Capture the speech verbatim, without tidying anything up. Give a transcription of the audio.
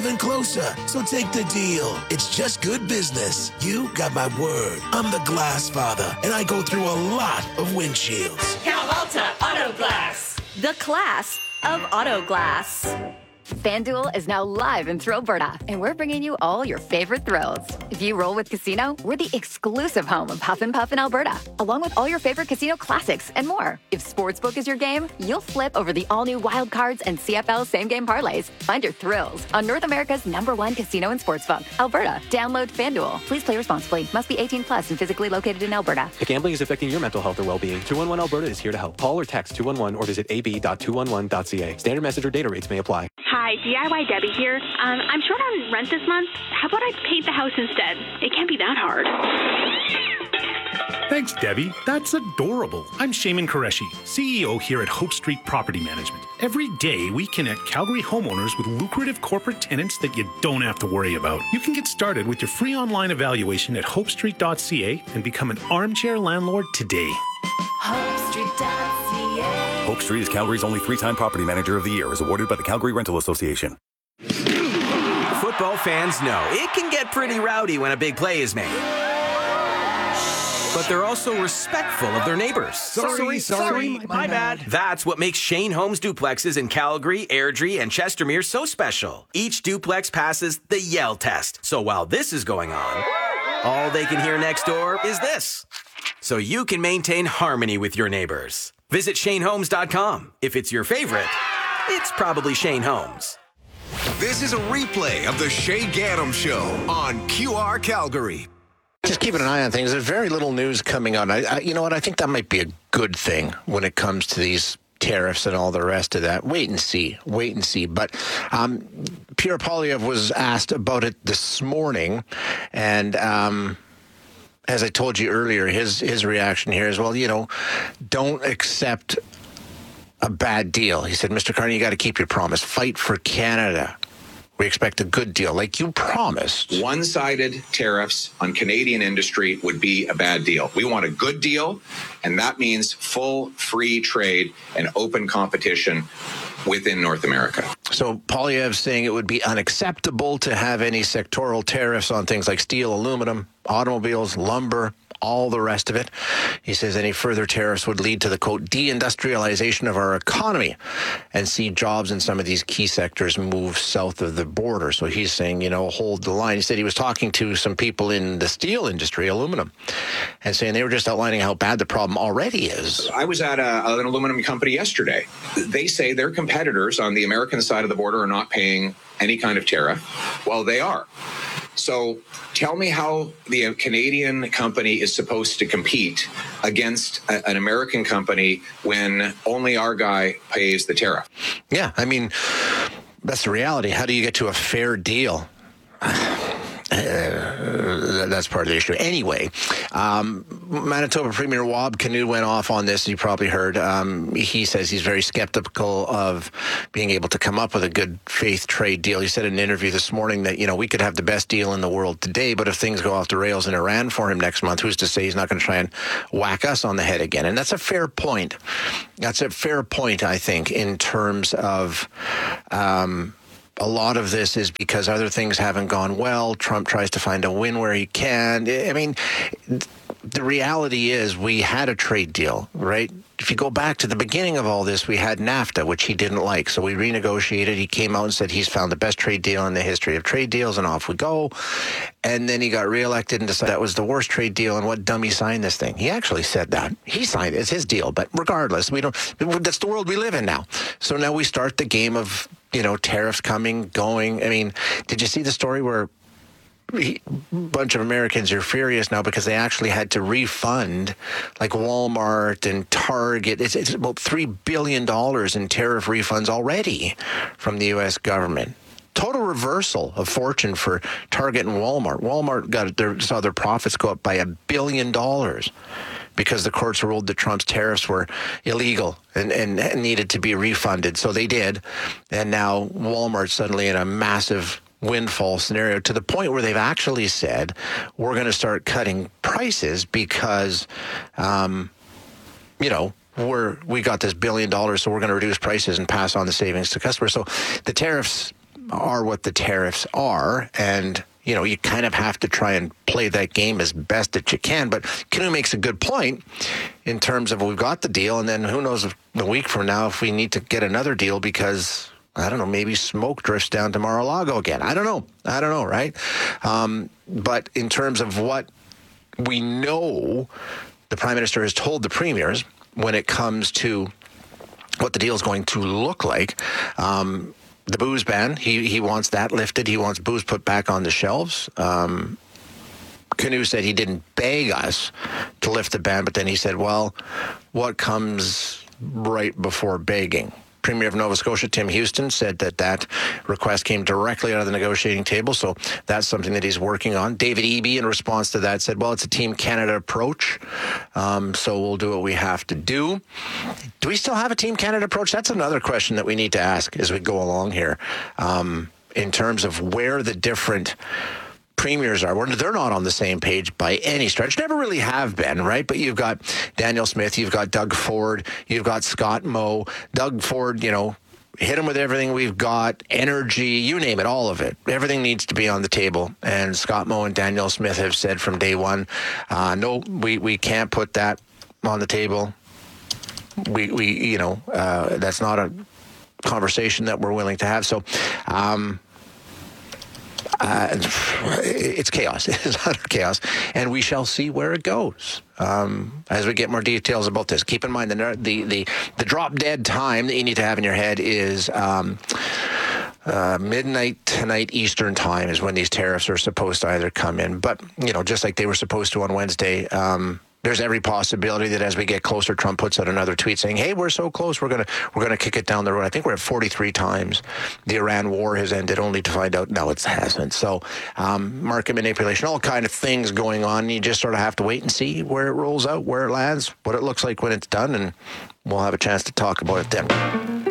even closer. So take the deal. It's just good business. You got my word. I'm the glass father, and I go through a lot of windshields. Calvolta Auto Glass. The class of auto glass. FanDuel is now live in Thrill, Alberta, and we're bringing you all your favorite thrills. If you roll with Casino, we're the exclusive home of Huff and Puff in Alberta, along with all your favorite casino classics and more. If Sportsbook is your game, you'll flip over the all-new Wild Cards and C F L same-game parlays. Find your thrills on North America's number one casino and sportsbook, Alberta. Download FanDuel. Please play responsibly. Must be eighteen plus and physically located in Alberta. If gambling is affecting your mental health or well-being, two one one Alberta is here to help. Call or text two one one or visit a b dot two one one dot c a. Standard message or data rates may apply. Hi, D I Y Debbie here. Um, I'm short on rent this month. How about I paint the house instead? It can't be that hard. Thanks, Debbie. That's adorable. I'm Shaman Qureshi, C E O here at Hope Street Property Management. Every day, we connect Calgary homeowners with lucrative corporate tenants that you don't have to worry about. You can get started with your free online evaluation at hope street dot c a and become an armchair landlord today. hope street dot c a. Hope Street is Calgary's only three-time Property Manager of the Year, as awarded by the Calgary Rental Association. Football fans know it can get pretty rowdy when a big play is made. But they're also respectful of their neighbors. Sorry, sorry, sorry my, my bad. That's what makes Shane Homes duplexes in Calgary, Airdrie, and Chestermere so special. Each duplex passes the yell test. So while this is going on, all they can hear next door is this. So you can maintain harmony with your neighbors. Visit Shane Homes dot com. If it's your favorite, it's probably Shane Homes. This is a replay of the Shay Gaddam Show on Q R Calgary. Just keeping an eye on things. There's very little news coming on. I, I, you know what? I think that might be a good thing when it comes to these tariffs and all the rest of that. Wait and see. Wait and see. But um, Pierre Poilievre was asked about it this morning, and um, as I told you earlier, his his reaction here is, well, you know, don't accept a bad deal. He said, Mister Carney, you got to keep your promise. Fight for Canada. We expect a good deal, like you promised. One-sided tariffs on Canadian industry would be a bad deal. We want a good deal, and that means full free trade and open competition within North America. So Poilievre saying it would be unacceptable to have any sectoral tariffs on things like steel, aluminum, automobiles, lumber, all the rest of it. He says any further tariffs would lead to the, quote, deindustrialization of our economy and see jobs in some of these key sectors move south of the border. So he's saying, you know, hold the line. He said he was talking to some people in the steel industry, aluminum, and saying they were just outlining how bad the problem already is. I was at a, an aluminum company yesterday. They say their competitors on the American side of the border are not paying any kind of tariff. Well, they are. So tell me how the Canadian company is supposed to compete against a, an American company when only our guy pays the tariff. Yeah, I mean, that's the reality. How do you get to a fair deal? Uh, that's part of the issue. Anyway, um, Manitoba Premier Wab Kinew went off on this. You probably heard. Um, he says he's very skeptical of being able to come up with a good faith trade deal. He said in an interview this morning that, you know, we could have the best deal in the world today, but if things go off the rails in Iran for him next month, who's to say he's not going to try and whack us on the head again? And that's a fair point. That's a fair point, I think, in terms of... Um, A lot of this is because other things haven't gone well. Trump tries to find a win where he can. I mean, the reality is we had a trade deal, right? If you go back to the beginning of all this, we had NAFTA, which he didn't like. So we renegotiated. He came out and said he's found the best trade deal in the history of trade deals, and off we go. And then he got reelected and decided that was the worst trade deal, and what dummy signed this thing? He actually said that. He signed it. It's his deal. But regardless, we don't. That's the world we live in now. So now we start the game of, you know, tariffs coming, going. I mean, did you see the story where a bunch of Americans are furious now because they actually had to refund, like Walmart and Target? It's, it's about three billion dollars in tariff refunds already from the U S government. Total reversal of fortune for Target and Walmart. Walmart got their, saw their profits go up by a billion dollars because the courts ruled that Trump's tariffs were illegal and, and needed to be refunded. So they did. And now Walmart's suddenly in a massive windfall scenario, to the point where they've actually said, we're going to start cutting prices because, um, you know, we're, we got this billion dollars, so we're going to reduce prices and pass on the savings to customers. So the tariffs are what the tariffs are, and you know, you kind of have to try and play that game as best that you can. But Canoe makes a good point in terms of we've got the deal, and then who knows if a week from now if we need to get another deal because, I don't know, maybe smoke drifts down to Mar-a-Lago again. I don't know. I don't know, right? Um, but in terms of what we know the Prime Minister has told the premiers when it comes to what the deal is going to look like, um, the booze ban, he he wants that lifted. He wants booze put back on the shelves. Um, Canoe said he didn't beg us to lift the ban, but then he said, well, what comes right before begging? Premier of Nova Scotia, Tim Houston, said that that request came directly out of the negotiating table, so that's something that he's working on. David Eby, in response to that, said, well, it's a Team Canada approach, um, so we'll do what we have to do. Do we still have a Team Canada approach? That's another question that we need to ask as we go along here, um, in terms of where the different premiers are. They're not on the same page by any stretch. Never really have been, right? But you've got Danielle Smith, you've got Doug Ford, you've got Scott Moe. Doug Ford, you know, hit him with everything we've got, energy, you name it, all of it. Everything needs to be on the table. And Scott Moe and Danielle Smith have said from day one, uh, no, we, we can't put that on the table. We, we you know, uh, that's not a conversation that we're willing to have. So, um, Uh, it's chaos. It's utter chaos. And we shall see where it goes um, as we get more details about this. Keep in mind, the, the, the, the drop-dead time that you need to have in your head is um, uh, midnight tonight Eastern time is when these tariffs are supposed to either come in. But, you know, just like they were supposed to on Wednesday, um, there's every possibility that as we get closer, Trump puts out another tweet saying, hey, we're so close, we're going to we're going to kick it down the road. I think we're at forty-three times the Iran war has ended, only to find out, no, it hasn't. So um, market manipulation, all kind of things going on. You just sort of have to wait and see where it rolls out, where it lands, what it looks like when it's done, and we'll have a chance to talk about it then.